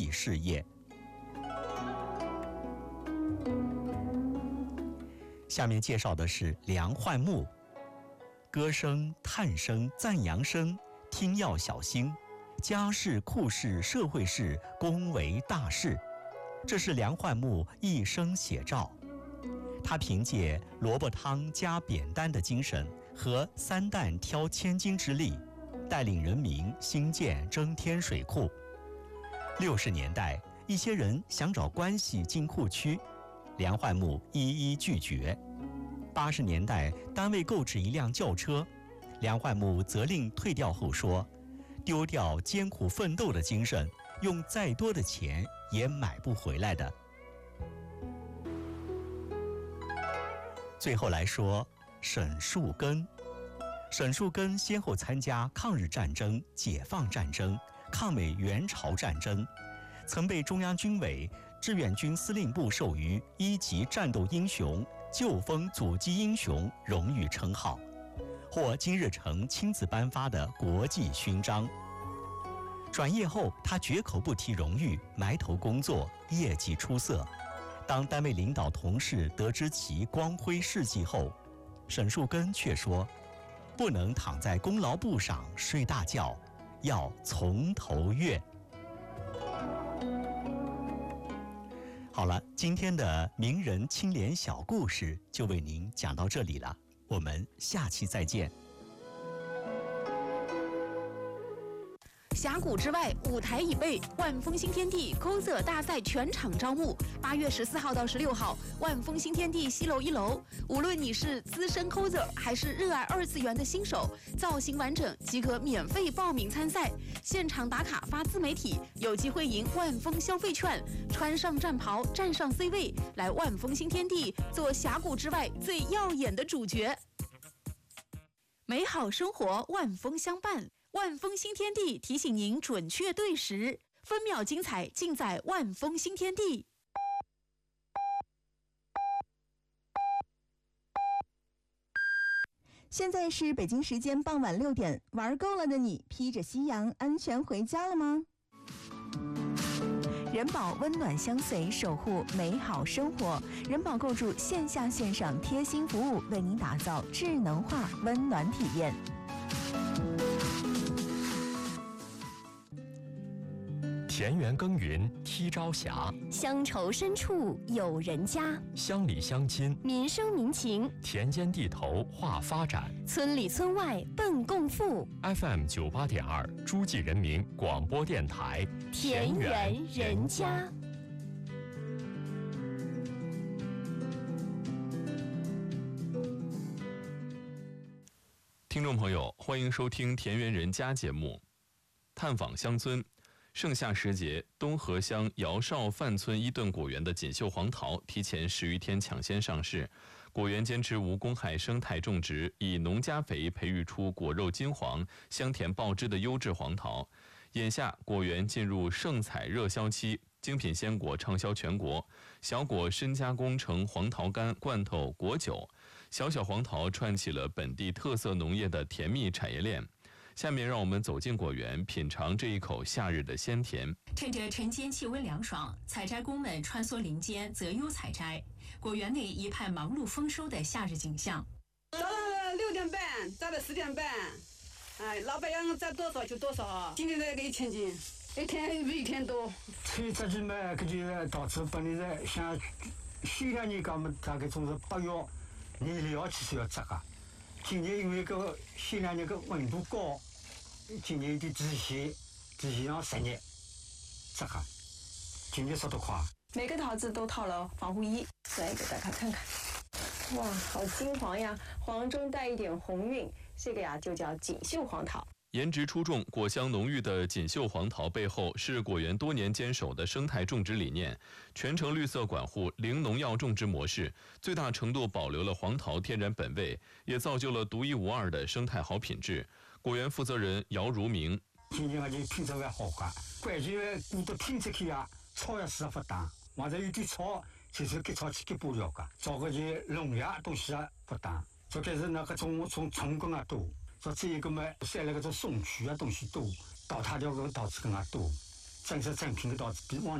济事业。下面介绍的是梁焕木，歌声、叹声、赞扬声，听要小心，家事、库事、社会事，公为大事。这是梁焕木一生写照。他凭借萝卜汤加扁担的精神和三担挑千斤之力，带领人民兴建增添水库。60年代，一些人想找关系进库区，梁焕木一一拒绝。80年代，单位购置一辆轿车，梁焕木责令退掉后说：“丢掉艰苦奋斗的精神，用再多的钱也买不回来的。”最后来说，沈树根。沈树根先后参加抗日战争、解放战争、抗美援朝战争，曾被中央军委志愿军司令部授予1级战斗英雄、旧风阻击英雄荣誉称号，获金日成亲自颁发的国际勋章。转业后，他绝口不提荣誉，埋头工作，业绩出色。当单位领导同事得知其光辉事迹后，沈树根却说：“不能躺在功劳簿上睡大觉，要从头越。”好了，今天的名人青年小故事就为您讲到这里了，我们下期再见。 峡谷之外，舞台已备，万丰新天地 coser 大赛全场招募，8月14号到16号，万丰新天地西楼1楼。无论你是资深 coser 还是热爱2次元的新手，造型完整即可免费报名参赛，现场打卡发自媒体，有机会赢万丰消费券，穿上战袍，站上 C 位，来万丰新天地做峡谷之外最耀眼的主角。美好生活，万丰相伴。万丰新天地提醒您准确对时，分秒精彩尽在万丰新天地。 现在是北京时间傍晚6点，玩够了的你，披着夕阳安全回家了吗？人保温暖相随，守护美好生活。人保构筑线下线上贴心服务，为您打造智能化温暖体验。 田园耕耘踢朝霞， 乡愁深处有人家， 乡里乡亲民生民情， 田间地头话发展， 村里村外奔共富。 FM 98.2诸暨人民广播电台， 田园人家。 听众朋友，欢迎收听《田园人家》节目，探访乡村。盛夏时节，东河乡姚邵范村伊顿果园的锦绣黄桃提前10余天抢先上市。果园坚持无公害生态种植，以农家肥培育出果肉金黄、香甜爆汁的优质黄桃。眼下，果园进入盛采热销期，精品鲜果畅销全国。小果深加工成黄桃干、罐头、果酒，小小黄桃串起了本地特色农业的甜蜜产业链。下面让我们走进果园，品尝这一口夏日的鲜甜。 趁着晨间气温凉爽，采摘工们穿梭林间，择优采摘。果园内一派忙碌丰收的夏日景象。 早上6点半，摘到10点半。哎，老板要摘多少就多少。今天这个1000斤，一天比一天多。 催摘季嘛，搿就导致本来是像前2年讲嘛，大概总是8月你2号起是要摘个。今年因为搿前2年搿温度高。今年有点提前上10日，这个今年速度快。 每个桃子都套了防护衣，来给大家看看。哇，好金黄呀，黄中带一点红晕，这个呀就叫锦绣黄桃。 颜值出众、果香浓郁的锦绣黄桃背后是果园多年坚守的生态种植理念，全程绿色管护、零农药种植模式，最大程度保留了黄桃天然本味，也造就了独一无二的生态好品质。果园负责人姚如明： 今年就品质还好个，关键过到天气去啊，草也施不当，或者有点草就是割草去割拔掉个，找个就农药东西也不当，就开始那个种虫根啊多。说这一个嘛，晒了个种松菊啊东西多，倒塌掉个桃子根啊多， 正式正品的稻子比往